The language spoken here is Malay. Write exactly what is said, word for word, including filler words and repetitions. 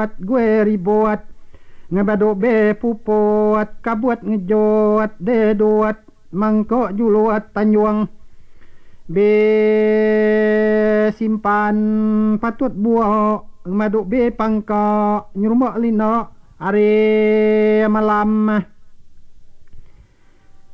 buat gue ribut ngebado be puput kabut ngejot de duat mangkok juluat tanjuang be simpan patut buah ngebado be pangka nyurumak lino hari malam